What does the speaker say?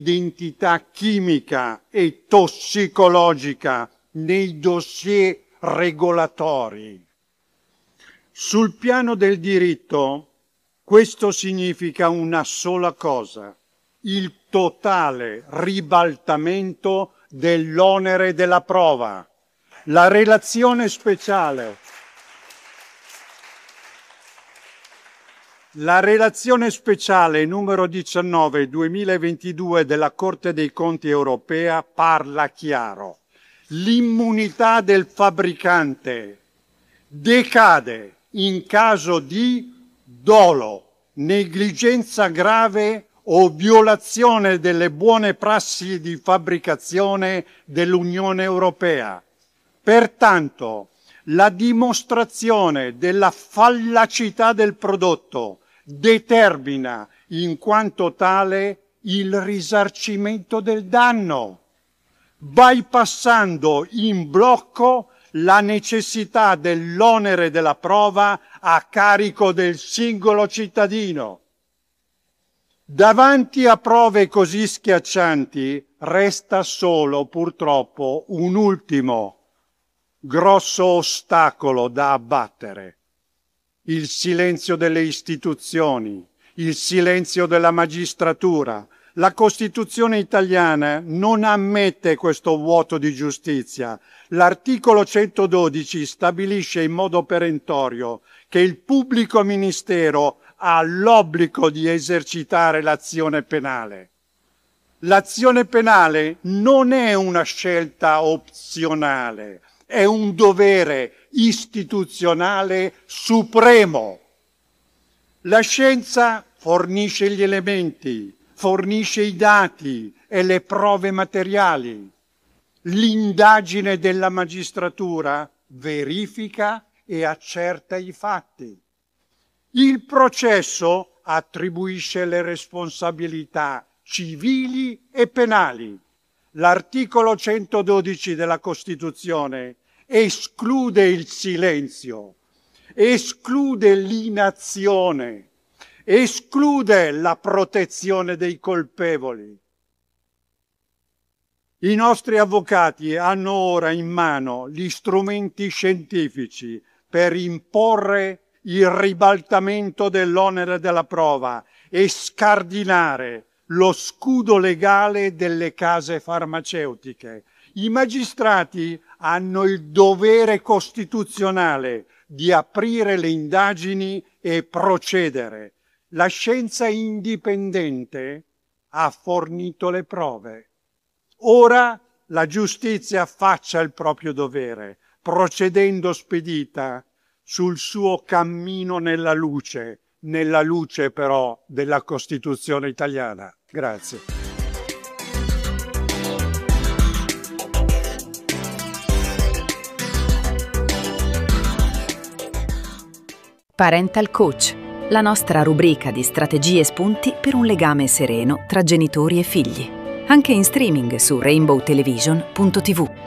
identità chimica e tossicologica nei dossier regolatori. Sul piano del diritto, questo significa una sola cosa: il totale ribaltamento dell'onere della prova. La relazione speciale numero 19 2022 della Corte dei Conti europea parla chiaro. L'immunità del fabbricante decade in caso di dolo, negligenza grave o violazione delle buone prassi di fabbricazione dell'Unione Europea. Pertanto, la dimostrazione della fallacità del prodotto determina in quanto tale il risarcimento del danno, bypassando in blocco la necessità dell'onere della prova a carico del singolo cittadino. Davanti a prove così schiaccianti resta solo, purtroppo, un ultimo grosso ostacolo da abbattere: il silenzio delle istituzioni, il silenzio della magistratura. La Costituzione italiana non ammette questo vuoto di giustizia. L'articolo 112 stabilisce in modo perentorio che il pubblico ministero ha l'obbligo di esercitare l'azione penale. L'azione penale non è una scelta opzionale, è un dovere istituzionale supremo. La scienza fornisce gli elementi, fornisce i dati e le prove materiali. L'indagine della magistratura verifica e accerta i fatti. Il processo attribuisce le responsabilità civili e penali. L'articolo 112 della Costituzione esclude il silenzio, esclude l'inazione, esclude la protezione dei colpevoli. I nostri avvocati hanno ora in mano gli strumenti scientifici per imporre il ribaltamento dell'onere della prova e scardinare lo scudo legale delle case farmaceutiche. I magistrati hanno il dovere costituzionale di aprire le indagini e procedere. La scienza indipendente ha fornito le prove. Ora la giustizia faccia il proprio dovere, procedendo spedita sul suo cammino nella luce però della Costituzione italiana. Grazie. Parental Coach, la nostra rubrica di strategie e spunti per un legame sereno tra genitori e figli. Anche in streaming su rainbowtelevision.tv.